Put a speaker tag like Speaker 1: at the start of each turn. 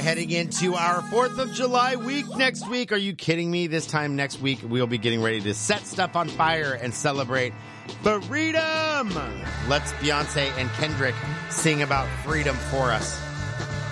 Speaker 1: heading into our 4th of July week next week. Are you kidding me? This time next week, we'll be getting ready to set stuff on fire and celebrate freedom. Let's Beyonce and Kendrick sing about freedom for us.